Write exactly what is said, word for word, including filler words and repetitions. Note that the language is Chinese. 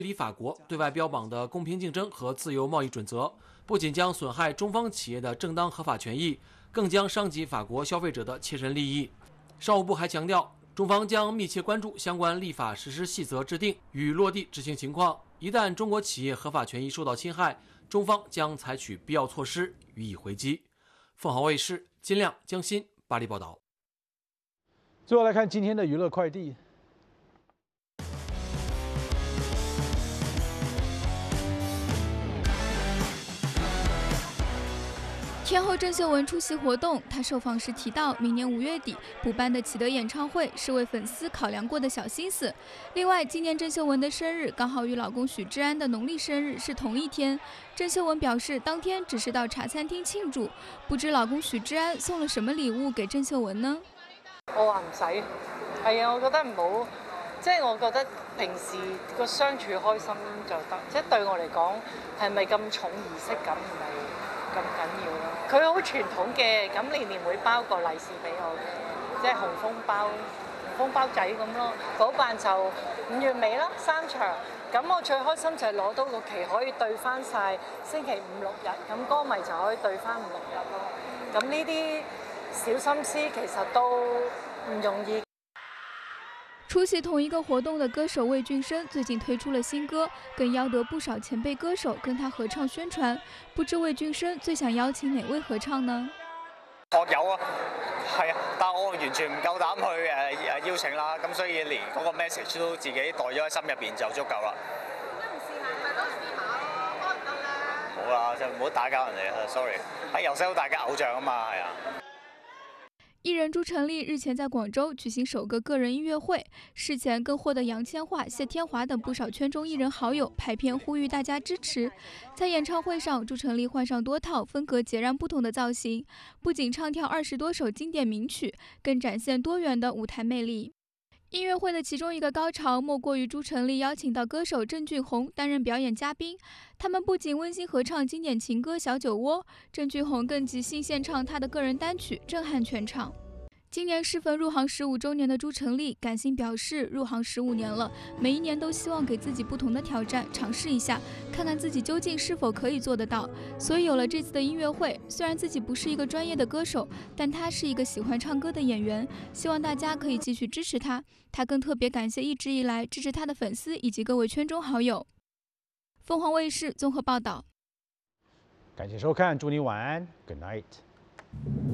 离法国对外标榜的公平竞争和自由贸易准则，不仅将损害中方企业的正当合法权益，更将伤及法国消费者的切身利益。商务部还强调，中方将密切关注相关立法实施细则制定与落地执行情况，一旦中国企业合法权益受到侵害，中方将采取必要措施予以回击。凤凰卫视金亮、江欣巴黎报道。 最后来看今天的娱乐快递。 天后郑秀文出席活动，她受访时提到，明年五月底补办的启德演唱会是为粉丝考量过的小心思。另外，今年郑秀文的生日刚好与老公许志安的农历生日是同一天。郑秀文表示，当天只是到茶餐厅庆祝，不知老公許志安送了什麼禮物給鄭秀文呢？ 我話唔使，係啊，我覺得唔好，即係我覺得平時個相處開心就得，即係對我嚟講係咪咁重儀式感唔係咁緊要咯。佢好傳統嘅，咁年年會包個利是俾我嘅，即係紅封包、紅封包仔咁咯。補辦就五月尾啦，三場。咁我最開心就係攞到個期可以對翻晒星期五六日，咁歌迷就可以對翻五六日咯。咁呢啲小心思其實都唔容易。 出席同一个活動的歌手魏浚琛最近推出了新歌，更邀得不少前輩歌手跟他合唱宣傳。不知魏浚琛最想邀請哪位合唱呢？ 學友啊，係啊，但我完全唔夠膽去誒誒邀請啦，咁所以連嗰個 message 都自己袋咗喺心入邊就足夠啦。點解唔試下？咪都試下咯，開唔得咧？冇啦，就唔好打攪人哋啦 ，sorry。喺由細到大嘅偶像啊嘛，係啊。 藝人朱成立日前在廣州舉行首個個人音樂會，事前更獲得楊千嬅、謝天華等不少圈中藝人好友拍片呼籲大家支持。在演唱會上，朱成立換上多套風格截然不同的造型，不僅唱跳二十多首經典名曲，更展現多元的舞台魅力。音樂會的其中一個高潮，莫過於朱成立邀請到歌手鄭俊弘擔任表演嘉賓。他們不僅溫馨合唱經典情歌《小酒窩》，鄭俊弘更即興獻唱他的個人單曲，震撼全場。今年適逢入行十五週年的朱成立感性表示，入行十五年了，每一年都希望給自己不同的挑戰，嘗試一下，看看自己究竟是否可以做得到。所以有了這次的音樂會，雖然自己不是一個專業的歌手，但他是一個喜歡唱歌的演員，希望大家可以繼續支持他。他更特別感謝一直以來支持他的粉絲以及各位圈中好友。鳳凰衛視綜合報道。 感謝收看，祝你晚安 ，Good night。